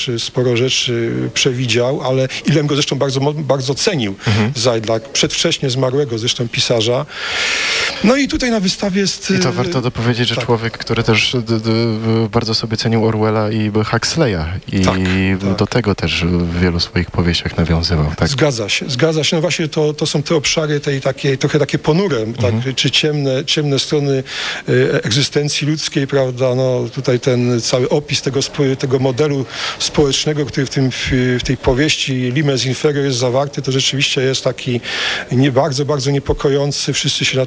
sporo rzeczy przewidział, ale ilem go zresztą bardzo cenił Zajdla, przedwcześnie zmarłego zresztą pisarza. No i tutaj na wystawie jest... I to warto dopowiedzieć, że człowiek, który też bardzo sobie cenił Orwella i Huxleya i do tego też w wielu swoich powieściach nawiązywał. Tak? Zgadza się. No właśnie to są te obszary tej takiej, trochę takie ponure, czy ciemne strony egzystencji ludzkiej, prawda? No tutaj ten cały opis tego modelu społecznego, który w tej powieści Limes Inferior jest zawarty, to rzeczywiście jest taki bardzo, bardzo niepokojący. Wszyscy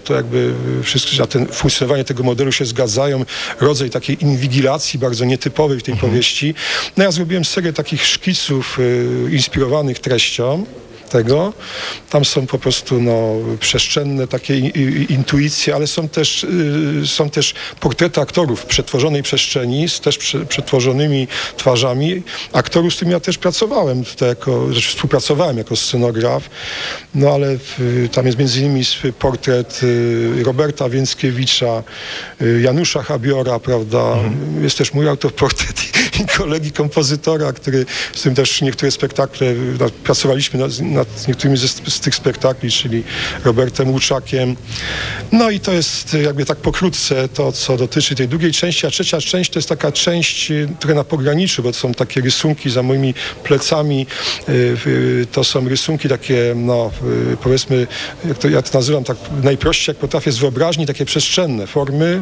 na ten funkcjonowanie tego modelu się zgadzają. Rodzaj takiej inwigilacji bardzo nietypowej w tej powieści. No ja zrobiłem serię takich szkiców inspirowanych treścią tego. Tam są po prostu przestrzenne takie intuicje, ale są też portrety aktorów w przetworzonej przestrzeni, z też przetworzonymi twarzami. Aktorów, z którymi ja też pracowałem, współpracowałem jako scenograf, no ale tam jest między innymi portret Roberta Więckiewicza, Janusza Habiora, prawda? Jest też mój autoportret i kolegi kompozytora, z którym też niektóre spektakle pracowaliśmy nad niektórymi z tych spektakli, czyli Robertem Łuczakiem. No i to jest jakby tak pokrótce to, co dotyczy tej drugiej części, a trzecia część to jest taka część trochę na pograniczu, bo to są takie rysunki za moimi plecami. To są rysunki takie, powiedzmy, ja to nazywam tak najprościej, jak potrafię, z wyobraźni, takie przestrzenne formy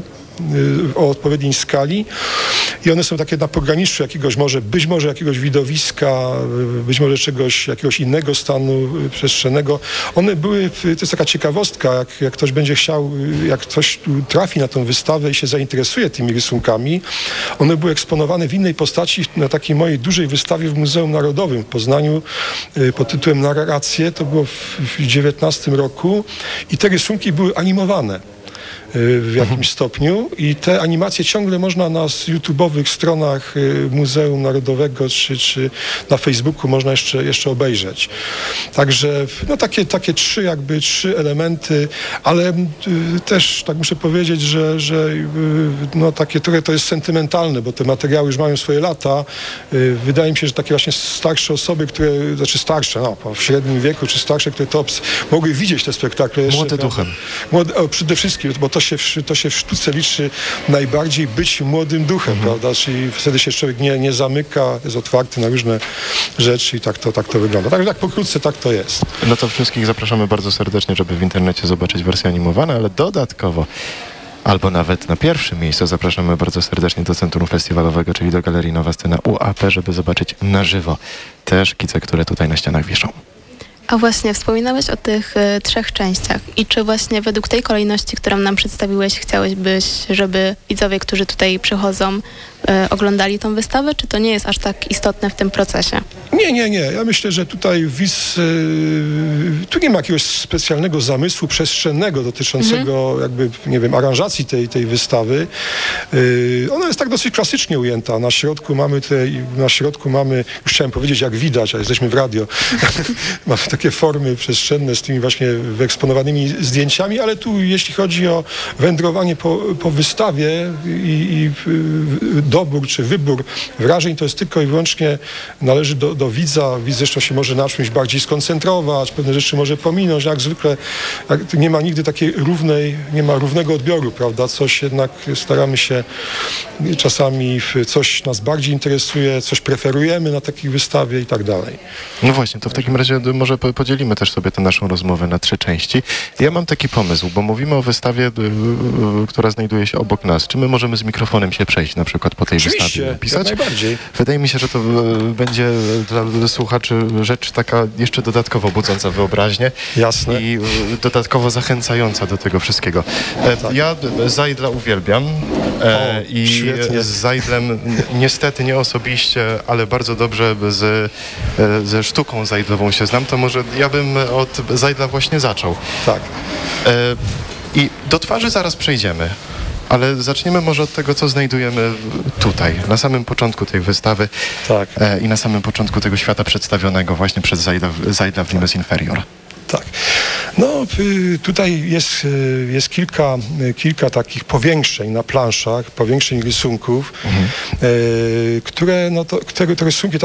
o odpowiedniej skali i one są takie na pograniczu być może jakiegoś widowiska, być może jakiegoś innego stanu przestrzennego. One były, to jest taka ciekawostka, jak ktoś będzie chciał, jak ktoś trafi na tą wystawę i się zainteresuje tymi rysunkami, one były eksponowane w innej postaci na takiej mojej dużej wystawie w Muzeum Narodowym w Poznaniu pod tytułem Narracje. To było w 2019 roku i te rysunki były animowane w jakimś stopniu i te animacje ciągle można na YouTube'owych stronach Muzeum Narodowego czy na Facebooku można jeszcze obejrzeć. Także takie trzy elementy, ale też tak muszę powiedzieć, że takie trochę to jest sentymentalne, bo te materiały już mają swoje lata. Wydaje mi się, że takie właśnie starsze osoby, starsze, w średnim wieku, czy starsze, które mogły widzieć te spektakle jeszcze. Młode duchem. Przede wszystkim, bo to się w sztuce liczy najbardziej być młodym duchem, prawda? Czyli wtedy się człowiek nie zamyka, jest otwarty na różne rzeczy i tak to wygląda. Tak pokrótce tak to jest. No to wszystkich zapraszamy bardzo serdecznie, żeby w internecie zobaczyć wersję animowaną, ale dodatkowo albo nawet na pierwszym miejscu zapraszamy bardzo serdecznie do Centrum Festiwalowego, czyli do Galerii Nowa Scena UAP, żeby zobaczyć na żywo te szkice, które tutaj na ścianach wiszą. A właśnie, wspominałeś o tych 3 częściach i czy właśnie według tej kolejności, którą nam przedstawiłeś, chciałeś, żeby widzowie, którzy tutaj przychodzą, oglądali tą wystawę, czy to nie jest aż tak istotne w tym procesie? Nie. Ja myślę, że tutaj tu nie ma jakiegoś specjalnego zamysłu przestrzennego dotyczącego aranżacji tej wystawy. Ona jest tak dosyć klasycznie ujęta. Na środku mamy, już chciałem powiedzieć jak widać, a jesteśmy w radio, mamy takie formy przestrzenne z tymi właśnie wyeksponowanymi zdjęciami, ale tu jeśli chodzi o wędrowanie po wystawie i dobór czy wybór wrażeń, to jest tylko i wyłącznie należy do widza. Widz zresztą się może na czymś bardziej skoncentrować, pewne rzeczy może pominąć. Jak zwykle nie ma nigdy takiej równego odbioru, prawda? Coś jednak staramy się czasami, coś nas bardziej interesuje, coś preferujemy na takiej wystawie i tak dalej. No właśnie, to w takim razie może podzielimy też sobie tę naszą rozmowę na 3 części. Ja mam taki pomysł, bo mówimy o wystawie, która znajduje się obok nas. Czy my możemy z mikrofonem się przejść na przykład po tej wystawie napisać? Jak najbardziej. Wydaje mi się, że to będzie dla słuchaczy rzecz taka jeszcze dodatkowo budząca wyobraźnię. Jasne. I dodatkowo zachęcająca do tego wszystkiego. Ja Zajdla uwielbiam i świetnie. z Zajdlem niestety nie osobiście, ale bardzo dobrze ze sztuką zajdlową się znam, to może ja bym od Zajdla właśnie zaczął. Tak. I do twarzy zaraz przejdziemy. Ale zaczniemy może od tego, co znajdujemy tutaj, na samym początku tej wystawy i na samym początku tego świata przedstawionego właśnie przez Zajdla w Limes Inferior. Tak. Tutaj jest kilka takich powiększeń na planszach, powiększeń rysunków, które te rysunki